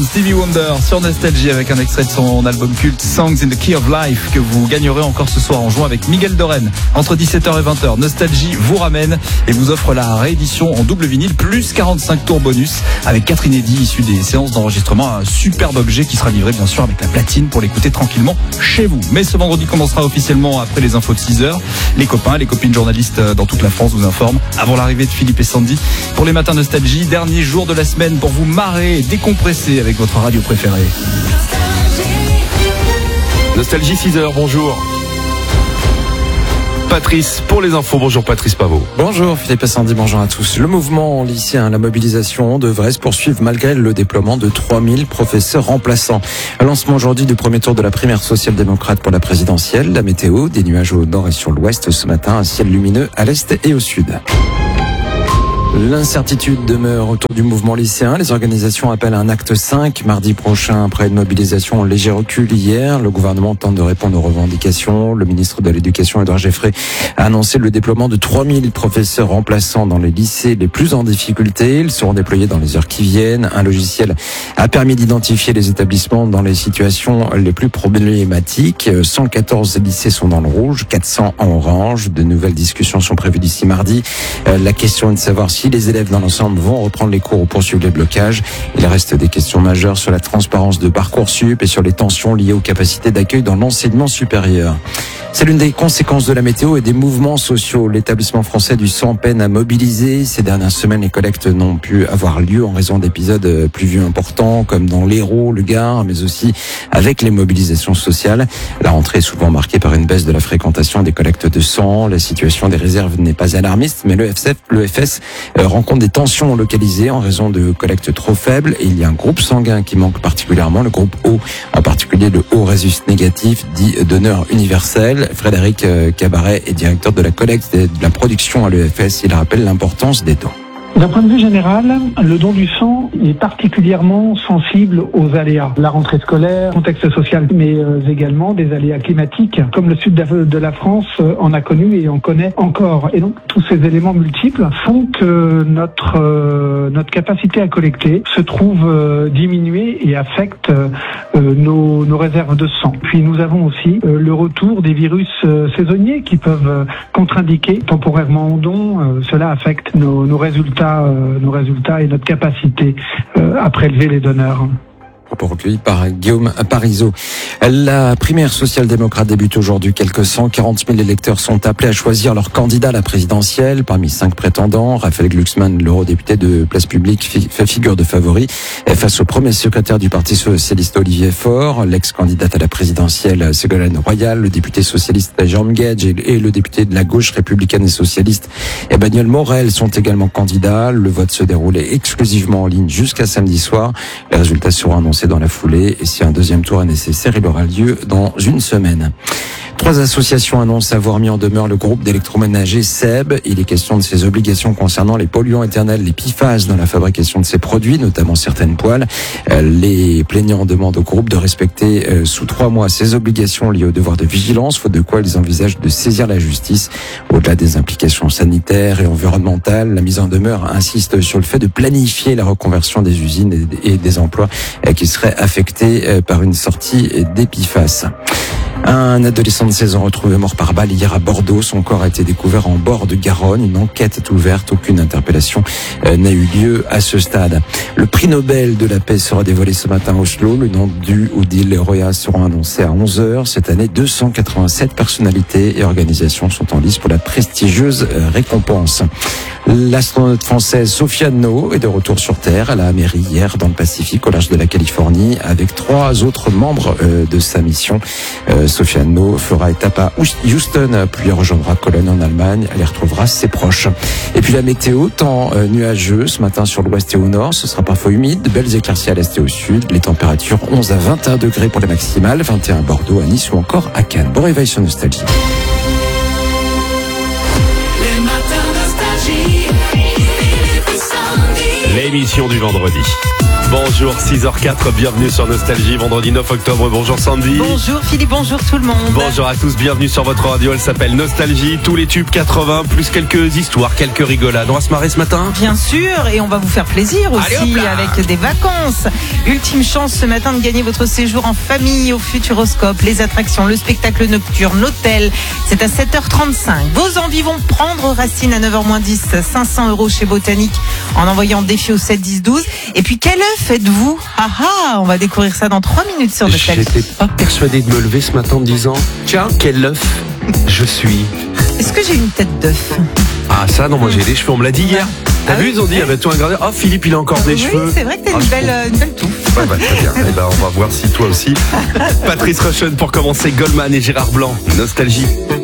Stevie Wonder sur Nostalgie avec un extrait de son album culte Songs in the Key of Life que vous gagnerez encore ce soir en jouant avec Miguel Doren entre 17h et 20h. Nostalgie vous ramène et vous offre la réédition en double vinyle plus 45 tours bonus avec 4 inédits issus des séances d'enregistrement. Un superbe objet qui sera livré bien sûr avec la platine pour l'écouter tranquillement chez vous. Mais ce vendredi commencera officiellement après les infos de 6h. Les copains, les copines journalistes dans toute la France vous informent avant l'arrivée de Philippe et Sandy pour les matins Nostalgie. Dernier jour de la semaine pour vous marrer et décompresser avec votre radio préférée. Nostalgie 6h, bonjour. Patrice pour les infos. Bonjour Patrice Pavot. Bonjour Philippe et Sandy, bonjour à tous. Le mouvement lycéen, la mobilisation devrait se poursuivre malgré le déploiement de 3000 professeurs remplaçants. Lancement aujourd'hui du premier tour de la primaire social-démocrate pour la présidentielle. La météo, des nuages au nord et sur l'ouest ce matin, un ciel lumineux à l'est et au sud. L'incertitude demeure autour du mouvement lycéen. Les organisations appellent à un acte 5 mardi prochain après une mobilisation en léger recul hier. Le gouvernement tente de répondre aux revendications. Le ministre de l'Éducation, Édouard Geffray, a annoncé le déploiement de 3000 professeurs remplaçants dans les lycées les plus en difficulté. Ils seront déployés dans les heures qui viennent. Un logiciel a permis d'identifier les établissements dans les situations les plus problématiques. 114 lycées sont dans le rouge, 400 en orange. De nouvelles discussions sont prévues d'ici mardi. La question est de savoir si les élèves dans l'ensemble vont reprendre les cours ou poursuivre les blocages. Il reste des questions majeures sur la transparence de Parcoursup et sur les tensions liées aux capacités d'accueil dans l'enseignement supérieur. C'est l'une des conséquences de la météo et des mouvements sociaux. L'établissement français du sang peine à mobiliser. Ces dernières semaines, les collectes n'ont pu avoir lieu en raison d'épisodes pluvieux importants, comme dans l'Hérault, le Gard, mais aussi avec les mobilisations sociales. La rentrée est souvent marquée par une baisse de la fréquentation des collectes de sang. La situation des réserves n'est pas alarmiste, mais le FS rencontre des tensions localisées en raison de collectes trop faibles. Et il y a un groupe sanguin qui manque particulièrement, le groupe O, en particulier le O résus négatif, dit donneur universel. Frédéric Cabaret est directeur de la collecte et de la production à l'EFS. Il rappelle l'importance des dons. D'un point de vue général, le don du sang est particulièrement sensible aux aléas. La rentrée scolaire, contexte social, mais également des aléas climatiques, comme le sud de la France en a connu et en connaît encore. Et donc, tous ces éléments multiples font que notre capacité à collecter se trouve diminuée et affecte nos réserves de sang. Puis nous avons aussi le retour des virus saisonniers qui peuvent contre-indiquer temporairement au don. Cela affecte nos résultats et notre capacité à prélever les donneurs. Rapport recueilli par Guillaume Parisot. La primaire social-démocrate débute aujourd'hui. Quelques 140 000 électeurs sont appelés à choisir leur candidat à la présidentielle. Parmi 5 prétendants, Raphaël Glucksmann, l'eurodéputé de Place Publique, fait figure de favori face au premier secrétaire du Parti socialiste Olivier Faure, l'ex-candidate à la présidentielle Ségolène Royal, le député socialiste Jérôme Guedj et le député de la gauche républicaine et socialiste Emmanuel Morel sont également candidats. Le vote se déroulait exclusivement en ligne jusqu'à samedi soir. Les résultats seront annoncés dans la foulée et si un deuxième tour est nécessaire, il aura lieu dans une semaine. 3 associations annoncent avoir mis en demeure le groupe d'électroménager SEB. Il est question de ses obligations concernant les polluants éternels, les PFAS, dans la fabrication de ces produits, notamment certaines poêles. Les plaignants demandent au groupe de respecter sous 3 mois ses obligations liées au devoir de vigilance, faute de quoi ils envisagent de saisir la justice. Au-delà des implications sanitaires et environnementales, la mise en demeure insiste sur le fait de planifier la reconversion des usines et des emplois qui seraient affectés par une sortie des PFAS. Un adolescent de 16 ans retrouvé mort par balle hier à Bordeaux. Son corps a été découvert en bord de Garonne. Une enquête est ouverte. Aucune interpellation n'a eu lieu à ce stade. Le prix Nobel de la paix sera dévoilé ce matin à Oslo. Le nom du Odile Roya sera annoncé à 11h. Cette année, 287 personnalités et organisations sont en lice pour la prestigieuse récompense. L'astronaute française Sofiane No est de retour sur Terre. Elle a atterri hier dans le Pacifique au large de la Californie avec 3 autres membres de sa mission. Sofiane No fera étape à Houston, puis elle rejoindra Cologne en Allemagne. Elle y retrouvera ses proches. Et puis la météo, temps nuageux ce matin sur l'ouest et au nord. Ce sera parfois humide, de belles éclaircies à l'est et au sud. Les températures 11 à 21 degrés pour les maximales, 21 à Bordeaux, à Nice ou encore à Cannes. Bon réveil sur Nostalgie. L'émission du vendredi. Bonjour, 6h04, bienvenue sur Nostalgie, vendredi 9 octobre. Bonjour Sandy. Bonjour Philippe, bonjour tout le monde. Bonjour à tous, bienvenue sur votre radio, elle s'appelle Nostalgie, tous les tubes 80, plus quelques histoires, quelques rigolades. On va se marrer ce matin ? Bien sûr, et on va vous faire plaisir aussi. Allez, hop là. Avec des vacances. Ultime chance ce matin de gagner votre séjour en famille au Futuroscope, les attractions, le spectacle nocturne, l'hôtel. C'est à 7h35. Vos envies vont prendre racine à 9h-10, 500 € chez Botanique en envoyant défi au 7 10 12. Et puis quel œuf êtes-vous ? On va découvrir ça dans 3 minutes sur Nostalgie. J'étais pas persuadé de me lever ce matin en me disant tiens, quel œuf je suis. Est-ce que j'ai une tête d'œuf ? Ah ça non, moi j'ai des cheveux, on me l'a dit hier. T'as vu, ils ont dit, il y avait tout un gradé. Oh Philippe, il a encore des cheveux. Oui, c'est vrai que t'as une belle touffe. Ouais, très bien. Eh ben, on va voir si toi aussi. Patrice Rushen pour commencer, Goldman et Gérard Blanc. Nostalgie.